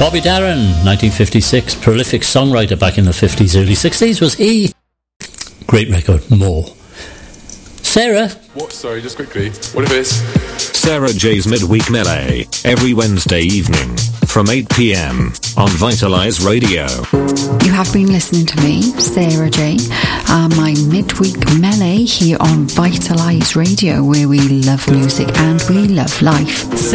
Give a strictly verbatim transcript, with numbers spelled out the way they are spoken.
Bobby Darin, nineteen fifty-six, prolific songwriter back in the fifties, early sixties, was he? Great record, More. Sarah? What? Sorry, just quickly. What if it's Sarah J's Midweek Melee, every Wednesday evening, from eight p.m, on Vitalise Radio. You have been listening to me, Sarah J, uh, my Midweek Melee here on Vitalise Radio, where we love music and we love life.